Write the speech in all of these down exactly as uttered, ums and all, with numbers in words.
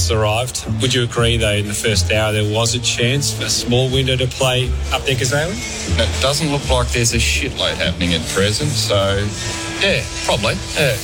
results arrived. Would you agree, though, in the first hour there was a chance for a small window to play up there, Kazali? It doesn't look like there's a shitload happening at present, so yeah, probably. Yeah.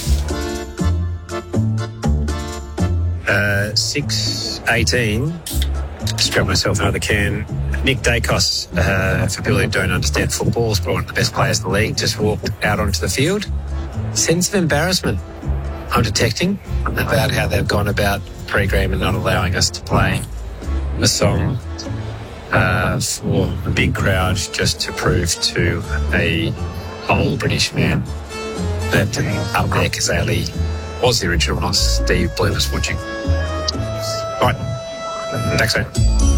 Uh, six eighteen. Just grab myself another can. Nick Dacos, uh, for people who don't understand football, is probably one of the best players in the league, just walked out onto the field. Sense of embarrassment I'm detecting about how they've gone about pre-game and not allowing us to play a song uh, for a big crowd, just to prove to a whole British man that up there Kazali was the original, not Steve Blue was watching. Right, next one.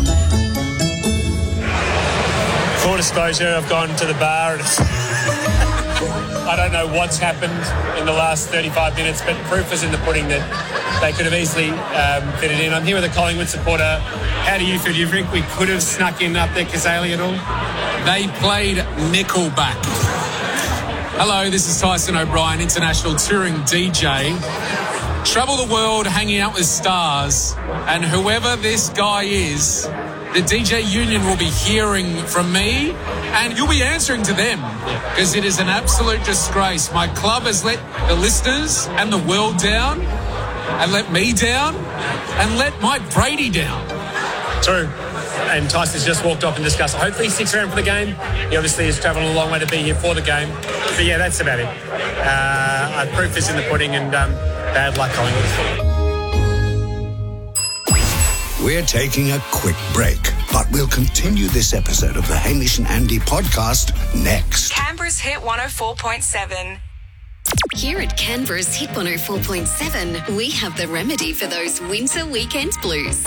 Full disclosure, I've gone to the bar and I don't know what's happened in the last thirty-five minutes, but proof is in the pudding that they could have easily um, fit it in. I'm here with a Collingwood supporter. How do you feel? Do you think we could have snuck in up there, Kazali, at all? They played Nickelback. Hello, this is Tyson O'Brien, international touring D J. Travel the world hanging out with stars, and whoever this guy is, the D J union will be hearing from me and you'll be answering to them, because it is an absolute disgrace. My club has let the listeners and the world down and let me down and let Mike Brady down. True. And Tyson's just walked off and discussed. Hopefully he sticks around for the game. He obviously has travelled a long way to be here for the game. But yeah, that's about it. Uh, proof is in the pudding, and um, bad luck, Collingwood. We're taking a quick break, but we'll continue this episode of the Hamish and Andy podcast next. Canberra's Hit one oh four point seven. Here at Canberra's Hit one oh four point seven, we have the remedy for those winter weekend blues.